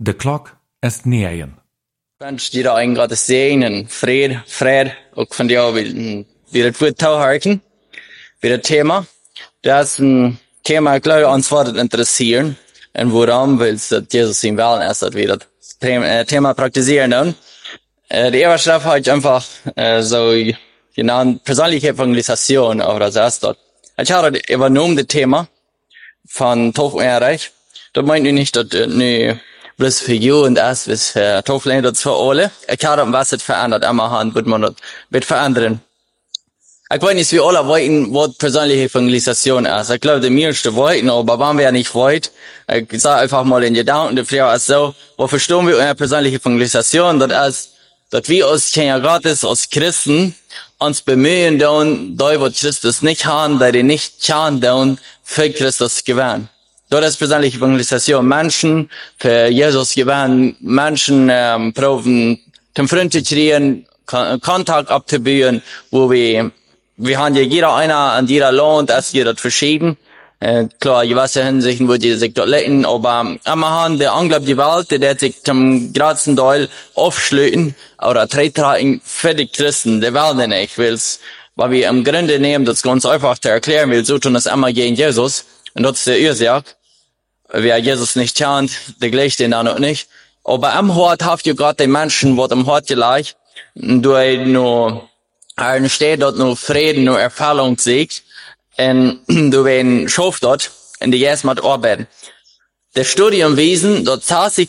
De klok is 9. Ik wens iedereen Gottes zegen en vrede, ook van jou weer het woord toehouden, weer het thema. Dat is een thema, ik geloof, ons wat het interesseren. En waarom wil dat Jezus zien wel is dat we dat thema praktiseren doen. De eerste stap had ich einfach so genannt persönliche Evangelisation oder das erste dort. Ich habe das übernommen, das Thema von Taufelreich. Das meint nicht, dass ne bloß für you und das was Taufeln das für alle. Ich habe was das verändert, immer Hand wird man das wird verändern. Ich weiß nicht, wie alle wollten, was persönliche Evangelisation ist. Ich glaube, die meisten wollten, aber wenn wir nicht wollten, ich sage einfach mal in Gedanken, die Frage ist so, wo verstehen wir eine persönliche Evangelisation? Das ist, dass wir uns gratis als Christen uns bemühen, da wo Christus nicht haben, da die nicht schauen, für Christus gewinnen. Das ist persönliche Evangelisation. Menschen für Jesus gewinnen, Menschen proben, zum Freund zu kriegen, Kontakt abzubauen, wo wir haben ja jeder einer an jeder Land, ist jeder verschieden. Klar, gewisse Hinsichten würde sich dort leiten, aber immer haben der Anglaub die Welt, der sich zum großen Teil aufschlüten oder treten für die Christen, der Welt nicht, weil wir im Grunde nehmen, das ganz einfach zu erklären, wir suchen das immer gegen Jesus, und das ist der Ursache. Wer Jesus nicht kennt, der gleicht den auch noch nicht. Aber am Hort habt ihr gerade den Menschen, wo am Hort gleich, durch nur steht dort nur Frieden, nur Erfahrung siegt, und du wen schafft dort, in die erst mal arbeiten. Der Studium wiesen, dort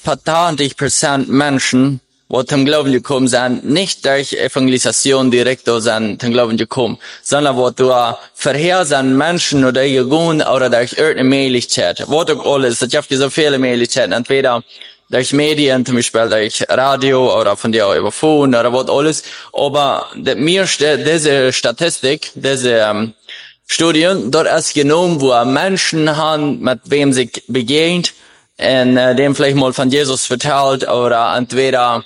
80% Menschen, wo zum Glauben gekommen sind, nicht durch Evangelisation direkt zum Glauben gekommen, sondern wo du vorher sind Menschen oder gegangen oder durch irgendeine Möglichkeit. Wo du alles, es gibt so viele Möglichkeiten, entweder durch Medien, zum Beispiel durch Radio oder von dir über Phone oder was alles. Aber diese Statistik, diese Studien, dort ist genommen, wo Menschen haben, mit wem sich begegnet, und dem vielleicht mal von Jesus vertellt, oder entweder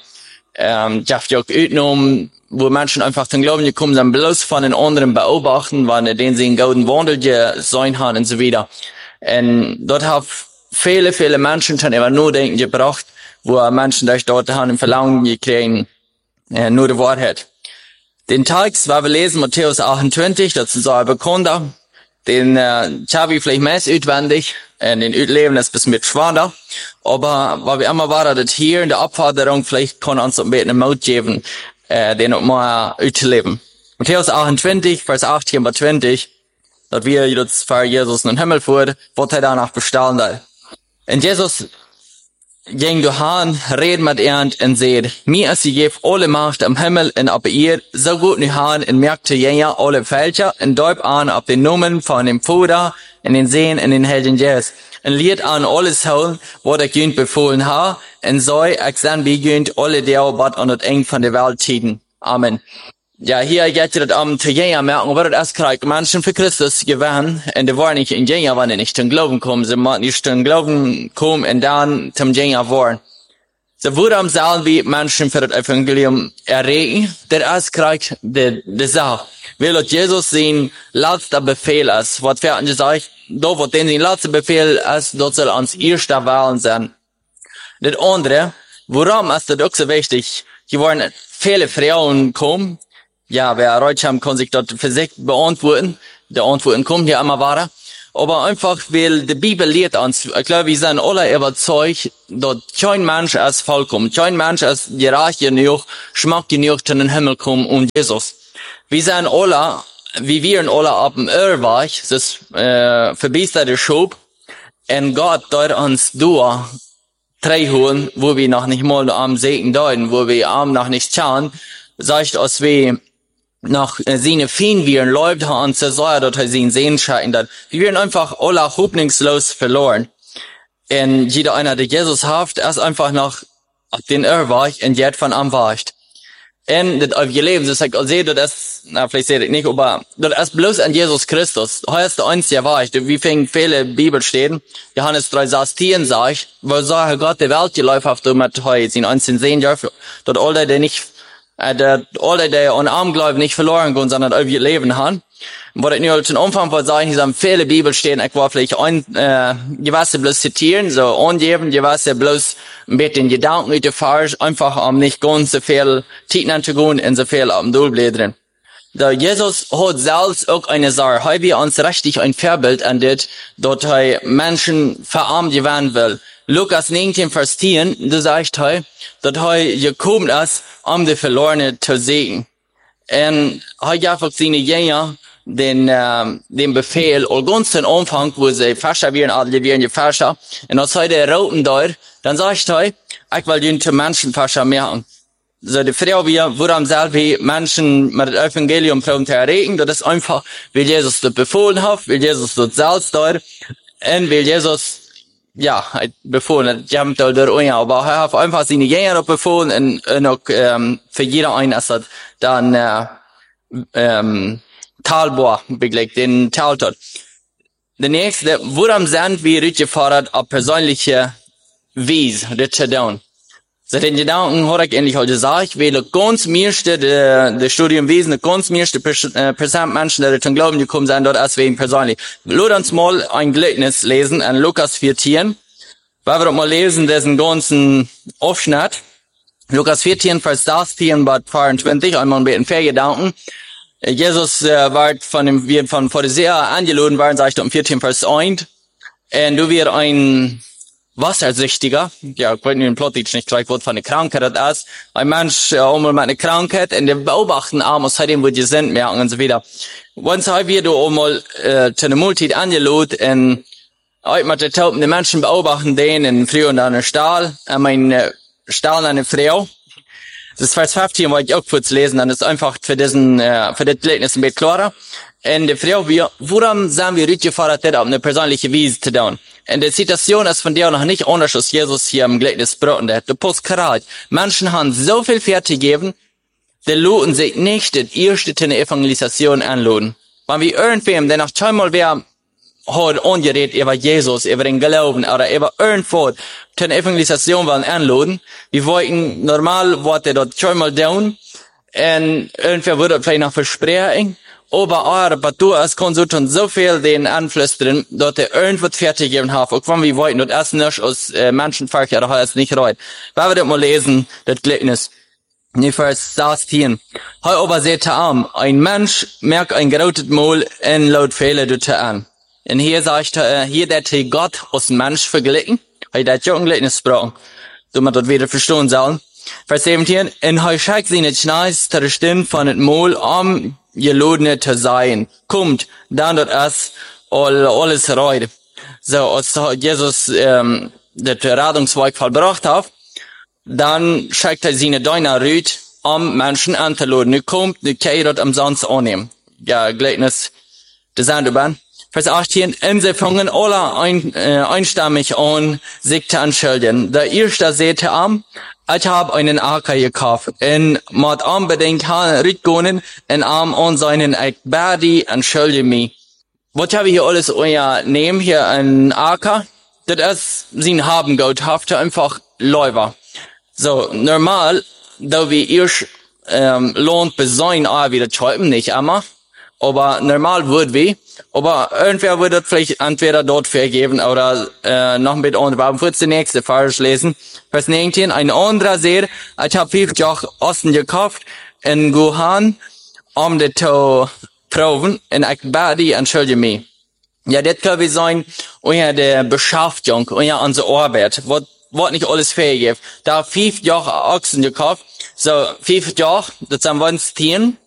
ich auch genommen, wo Menschen einfach zum Glauben gekommen sind, bloß von den anderen beobachten, wann denen sie einen guten Wandel gesehen haben und so weiter. Und dort haben viele Menschen schon über nur denken gebracht, wo Menschen durch dort haben im Verlangen gekriegt, nur die Wahrheit. Den Text, was wir lesen, Matthäus 28, das ist so ein Bekannter, den habe ich vielleicht meist auswendig, den Leben ist ein bisschen mit schwanger, aber weil wir immer waren, das hier in der Abforderung, vielleicht kann uns ein bisschen Mut geben, den auch mal auszuleben. Matthäus 28, Vers 18 bis 20, dass wir jetzt für Jesus in den Himmel fuhren, wird er danach bestellen da. Und Jesus ging durch Han, red mit ihr und seht, mir ist gegeben alle Macht am Himmel und ab ihr, so gut nicht Han und merkte jener alle Fälscher und deub an ab den Nummern von dem Fuder in den Seen in den Helden Jes und liet an alles holen, wo der Günd befohlen ha und sei, ich sein wie Günd alle der Bad und das eng von der Welt schieden. Amen. Ja, hier geht es zu jener merken, wo das erst kriegt Menschen für Christus gewinnen, und die waren nicht in jener, wenn die nicht zum Glauben kommen, sie machen nicht zum Glauben kommen und dann zum jener waren. So wurde am Saal wie Menschen für das Evangelium erregen, der erst kriegt die Sache. Weil dort Jesus sein letzter Befehl ist, was wir gesagt, da wo den sein letzter Befehl ist, dort soll uns erster Wahlen sein. Das andere, warum ist das auch so wichtig? Hier wollen viele Frauen kommen. Ja, wer Reutscham kann sich dort für sich beantworten. Die Antworten kommen hier immer weiter. Aber einfach, weil die Bibel lehrt uns, ich glaube, wir sind alle überzeugt, dass kein Mensch ist vollkommen. Kein Mensch ist gerecht genug, schmack genug zu den Himmel kommen und Jesus. Wir sind alle, wie wir alle ab dem Irrweg, das verbesserte Schub, und Gott dort uns durch holen, wo wir noch nicht mal am Segen deuten, wo wir am noch nicht schauen, sagt uns, wie nach seine Fienviren läuft und so soll dort sein Sehen scheiden, dass wir werden einfach alle hoffnungslos verloren. Und jeder einer, der Jesus haft, ist einfach noch auf den Irrweg und jetzt von am Wacht. Und das auf ihr Leben, das sagt, also, das ist, vielleicht seht ihr nicht, aber das ist bloß an Jesus Christus. Heute ist der einzige Wahrheit. Wie fing viele Bibelstellen, Johannes 3,16 sagt, wo sagt Gott, die Welt, die läuft auf mit heute, sind einzeln sehen dürfen, dort alle, die nicht, alle, die an Arm glauben, nicht verloren gehen, sondern auf ihr Leben haben. Was ich nur zum Anfang wollte sagen, hier sind viele Bibelstellen, ich war vielleicht gewisse bloß zitieren, so angeben, gewisse bloß ein bisschen Gedanken mit der Farsch, einfach nicht ganz so viel Zeit anzugehen und so viel am Durchblättern. Da Jesus hat selbst auch eine Sache, weil wir uns richtig ein Vorbild an das, dass er Menschen verarmt werden will. Lukas 19, Vers 10, da sagt er, dass er gekommen ist, die Verlorenen zu segnen. Und er gab seine Jünger den Befehl, all ganz am Anfang, wo sie Fascher werden, alle werden gefascher. Und als er der Roten dort, dann sagt er, ich will den zu Menschenfascher machen. So, die Frau, woran selber Menschen mit dem Evangelium proben zu erregen, das ist einfach, weil Jesus das befohlen hat, weil Jesus das selbst dort, und weil Jesus, befohlen hat, die haben da aber er hat einfach seine Jünger befohlen, und auch, für jeder einen ist das dann, Talbohr belegt, den Taltot. Der nächste, woran sind wir gefordert, auf persönliche Weise, das zu tun? So, den Gedanken habe ich endlich heute gesagt, weil ganz meiste, der Studienwesen, der ganz meiste Prozent Menschen, die zum Glauben gekommen sind, dort als wegen persönlich. Lass uns mal ein Gleichnis lesen, an Lukas 14. Weil wir doch mal lesen, diesen ganzen Aufschnitt. Lukas 14, Vers 16, bis 24, einmal ein bisschen Gedanken. Jesus wird von Pharisäer eingeladen worden, sagt er um 14, Vers 1. Und du wirst ein Wassersüchtiger, ich weiß nicht, im Plotitsch nicht gleich, was für eine Krankheit das ist. Ein Mensch, einmal mit einer Krankheit, und der beobachten auch, seitdem wo die sind, merken und so weiter. Once wir du einmal, zu einer Multit eingeladen, und mit der Tauben, die Menschen beobachten den, in früher und einer Stahl, Stahl eine Frau. Das ist Vers 15, wollte ich auch kurz lesen, dann ist einfach für das Gleichnis ein bisschen klarer. Und die Frau, woran sind wir richtig gefordert, das auf eine persönliche Weise zu tun? Und die Situation ist von der noch nicht anders, als Jesus hier im Gleichnis beraten hat. Du passt gerade. Menschen haben so viel fertig gegeben, die laden sich nicht das erste in der Evangelisation anladen. Wenn wir irgendwem, der noch zweimal wer hat angeredet über Jesus, über den Glauben, oder über irgendwo zur Evangelisation wollen anladen, wir wollten normal, was er dort zweimal tun, und irgendwer würde vielleicht noch versprechen, aber du es kann so viel den anflüstern, dass er irgendwas fertig gegeben hat, auch wenn wir wollten, das erst nicht aus Menschenverkehr, da hat es nicht reut. Weil wir das mal lesen, das Gleichnis. In Vers 16. Heu aber seht arm, ein Mensch merkt ein gerautet Mal in laut Fehler tut an. Und hier sagt er, hier der Gott aus Mensch verglichen, heu das ja ein Gleichnis gesprochen, du man das wieder verstehen sollen. Vers 17. Und heu schickt sie nicht schneis, der Stimme von dem Mal geladene zu sein. Kommt, dann dort es alles reut. So, als Jesus das Rettungswerk vollbracht hat, dann schickt er seine Deuner Rüt, Menschen anzuladen. Nu kommt, nu kann ihr das umsonst annehmen. Ja, Gleichnis, das sind wir. Vers 18, und sie fangen alle einstimmig an, sich zu entschuldigen. Der erste sagte ich habe einen Acker gekauft, und mit unbedingt rückgehen, und an seinen Badi entschuldige mich. Was habe ich hier alles nehmen, hier ein Acker? Das ist sein Habengut, hafte einfach Läufer. So, normal, da wir erst, lohnt besäuen, wieder schreiben, nicht immer. Aber normal würde wir, aber irgendwer würde vielleicht entweder dort vergeben oder noch ein bisschen andere. Aber kurz die nächste Vers lesen. Vers 19, ein anderer sagt, ich habe 5 Jahre Osten gekauft in Guhan, das zu proben, und ich bade entschuldige mich. Ja, das kann wir sein, unter der Beschäftigung, unter unsere Arbeit, was nicht alles fähig ist. Da 5 Jahre Ochsen gekauft, so 5 Jahre, das sind wir 10,